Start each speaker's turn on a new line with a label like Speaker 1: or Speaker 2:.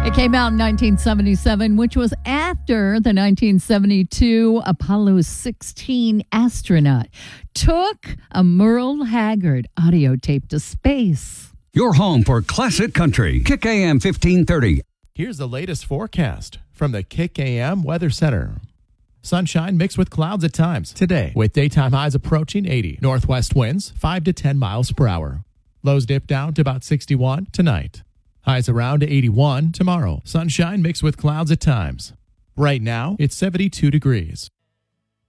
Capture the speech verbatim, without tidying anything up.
Speaker 1: It came out in nineteen seventy-seven, which was after the nineteen seventy-two Apollo sixteen astronaut took a Merle Haggard audio tape to space.
Speaker 2: Your home for classic country. Kick A M fifteen thirty.
Speaker 3: Here's the latest forecast from the Kick A M Weather Center. Sunshine mixed with clouds at times today, with daytime highs approaching eighty. Northwest winds five to ten miles per hour. Lows dip down to about sixty-one tonight. Highs around eighty-one tomorrow. Sunshine mixed with clouds at times. Right now, it's seventy-two degrees.